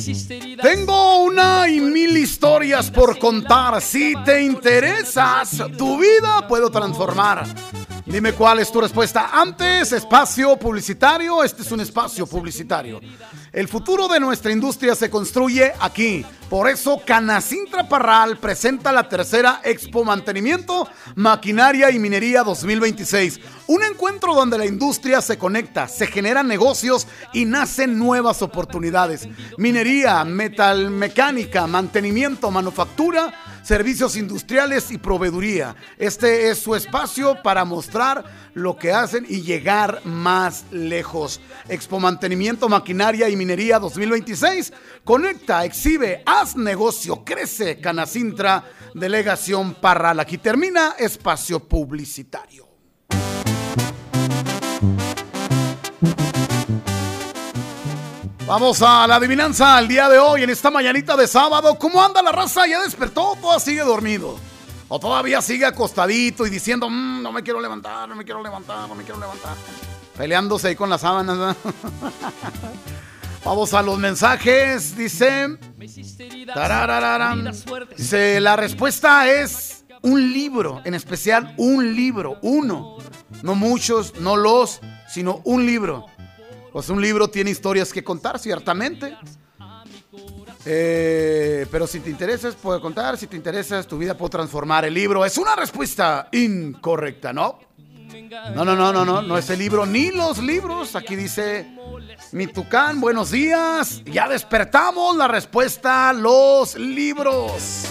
Tengo una y mil historias por contar. Si te interesas, tu vida puedo transformar. Dime cuál es tu respuesta. Antes, espacio publicitario. Este es un espacio publicitario. El futuro de nuestra industria se construye aquí. Por eso Canacintra Parral presenta la tercera Expo Mantenimiento, Maquinaria y Minería 2026. Un encuentro donde la industria se conecta, se generan negocios y nacen nuevas oportunidades. Minería, metalmecánica, mantenimiento, manufactura, servicios industriales y proveeduría. Este es su espacio para mostrar lo que hacen y llegar más lejos. Expo Mantenimiento, Maquinaria y Minería 2026. Conecta, exhibe, haz negocio, crece. Canacintra, Delegación Parral. Aquí termina espacio publicitario. Vamos a la adivinanza al día de hoy, en esta mañanita de sábado. ¿Cómo anda la raza? ¿Ya despertó o todavía sigue dormido? ¿O todavía sigue acostadito y diciendo, no me quiero levantar, no me quiero levantar, no me quiero levantar? Peleándose ahí con las sábanas, ¿verdad? Vamos a los mensajes, dice... Dice, la respuesta es un libro, en especial un libro, uno. No muchos, no los, sino un libro. Pues un libro tiene historias que contar, ciertamente. Pero si te interesas, puedo contar. Si te interesas, tu vida puedo transformar. El libro es una respuesta incorrecta, ¿no? No es el libro ni los libros. Aquí dice mi tucán, buenos días. Ya despertamos. La respuesta, los libros.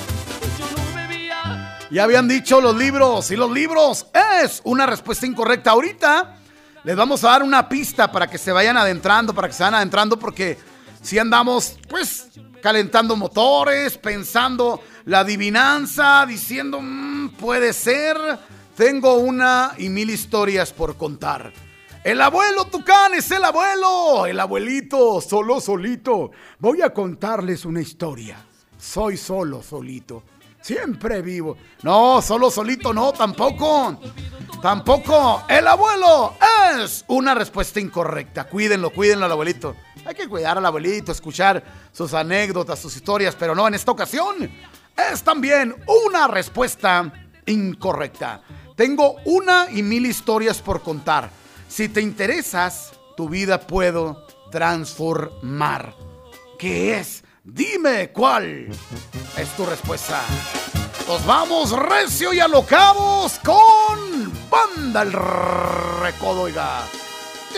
Ya habían dicho los libros. Y los libros es una respuesta incorrecta. Ahorita les vamos a dar una pista para que se vayan adentrando, porque si andamos, pues, calentando motores, pensando la adivinanza, diciendo, puede ser, tengo una y mil historias por contar. El abuelo tucán es el abuelo, el abuelito, solito. Voy a contarles una historia. Soy solito. Siempre vivo. No, solito no, tampoco. El abuelo es una respuesta incorrecta. Cuídenlo al abuelito. Hay que cuidar al abuelito, escuchar sus anécdotas, sus historias, pero no, en esta ocasión es también una respuesta incorrecta. Tengo una y mil historias por contar. Si te interesas, tu vida puedo transformar. ¿Qué es? Dime cuál es tu respuesta. Nos vamos recio y alocados con Banda El Recodo, oiga.